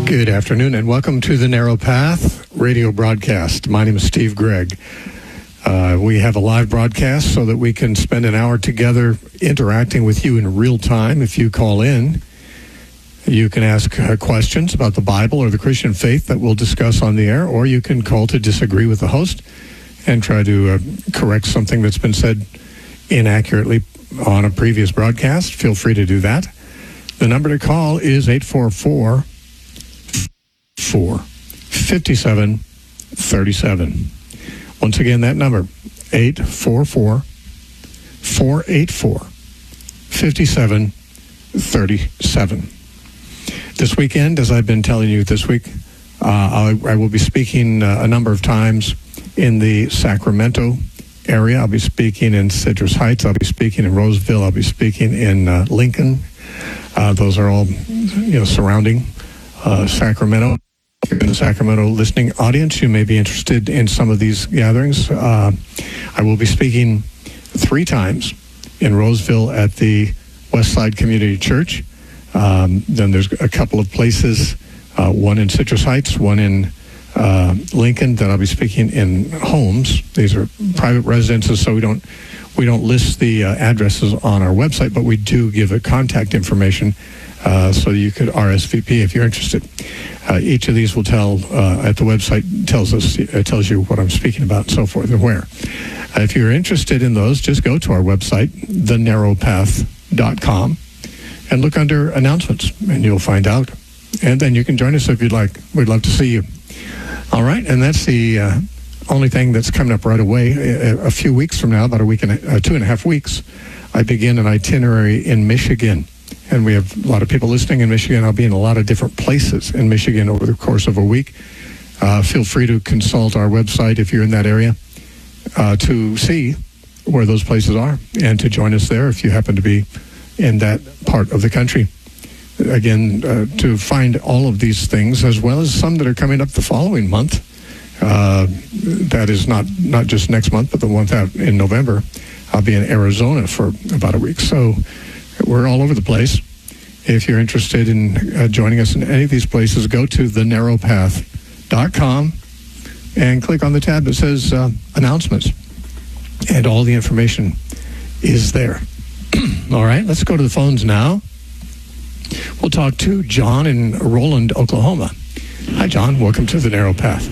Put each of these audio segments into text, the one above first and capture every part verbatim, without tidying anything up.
Good afternoon and welcome to the Narrow Path radio broadcast. My name is Steve Gregg. Uh, we have a live broadcast so that we can spend an hour together interacting with you in real time. If you call in, you can ask uh, questions about the Bible or the Christian faith that we'll discuss on the air, or you can call to disagree with the host and try to uh, correct something that's been said inaccurately on a previous broadcast. Feel free to do that. The number to call is eight four four, four five seven, three seven. Once again, that number, eight four four, four eight four, five seven three seven. This weekend, as I've been telling you this week, uh, I, I will be speaking uh, a number of times in the Sacramento area. I'll be speaking in Citrus Heights. I'll be speaking in Roseville. I'll be speaking in uh, Lincoln. Uh, those are all, you know, surrounding uh, Sacramento. If you're in the Sacramento listening audience, you may be interested in some of these gatherings. Uh, I will be speaking three times in Roseville at the Westside Community Church. Um, then there's a couple of places, uh, one in Citrus Heights, one in uh, Lincoln, that I'll be speaking in homes. These are private residences, so we don't we don't list the uh, addresses on our website, but we do give a contact information uh, so you could R S V P if you're interested. Uh, each of these will tell uh, at the website tells us it tells you what I'm speaking about and so forth and where. Uh, if you're interested in those, just go to our website, the narrow path dot com, and look under announcements, and you'll find out. And then you can join us if you'd like. We'd love to see you. All right, and that's the uh, only thing that's coming up right away. A, a few weeks from now, about a week and a, uh, two and a half weeks, I begin an itinerary in Michigan. And we have a lot of people listening in Michigan. I'll be in a lot of different places in Michigan over the course of a week. Uh, feel free to consult our website if you're in that area uh, to see where those places are and to join us there if you happen to be in that part of the country. Again, uh, to find all of these things, as well as some that are coming up the following month. Uh, that is not, not just next month, but the month out in November. I'll be in Arizona for about a week. So we're all over the place. If you're interested in uh, joining us in any of these places, go to the narrow path dot com and click on the tab that says uh, announcements. And all the information is there. All right, let's go to the phones now. We'll talk to John in Roland, Oklahoma. Hi, John. Welcome to the Narrow Path.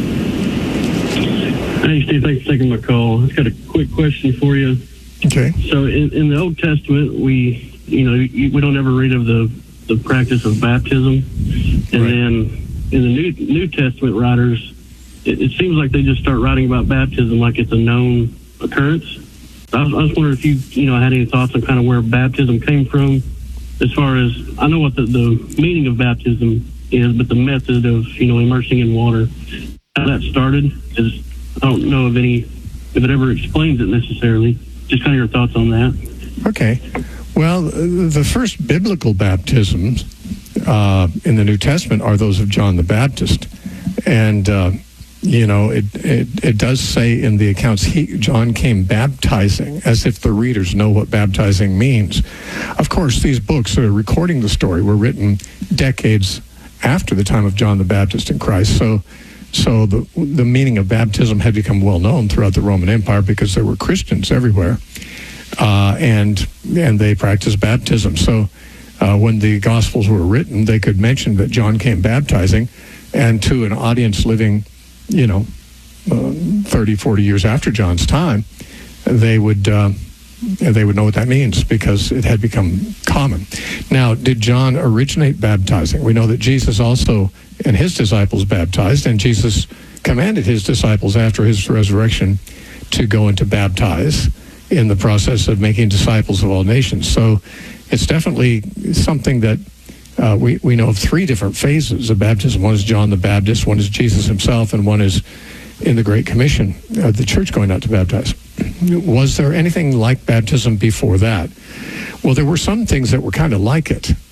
Hey, Steve. Thanks for taking my call. I've got a quick question for you. Okay. So in, in the Old Testament, we, you know, we don't ever read of the, the practice of baptism. And right. then in the New New Testament writers, it, it seems like they just start writing about baptism like it's a known occurrence. I was, I was wondering if you, you know, had any thoughts on kind of where baptism came from, as far as, I know what the, the meaning of baptism is, but the method of, you know, immersing in water, how that started, is, I don't know of any, if it ever explains it necessarily. Just kind of your thoughts on that. Okay. Well, the first biblical baptisms uh, in the New Testament are those of John the Baptist. And, uh, you know, it, it it does say in the accounts, he, John came baptizing, as if the readers know what baptizing means. Of course, these books that are recording the story were written decades after the time of John the Baptist and Christ. So so the the meaning of baptism had become well known throughout the Roman Empire because there were Christians everywhere. Uh, and and they practiced baptism. So uh, when the Gospels were written, they could mention that John came baptizing, and to an audience living, you know, uh, thirty, forty years after John's time, they would uh, they would know what that means because it had become common. Now, did John originate baptizing? We know that Jesus also and his disciples baptized, and Jesus commanded his disciples after his resurrection to go and to baptize in the process of making disciples of all nations. So it's definitely something that uh, we, we know of three different phases of baptism. One is John the Baptist, one is Jesus himself, and one is in the Great Commission, uh, the church going out to baptize. Was there anything like baptism before that? Well, there were some things that were kind of like it.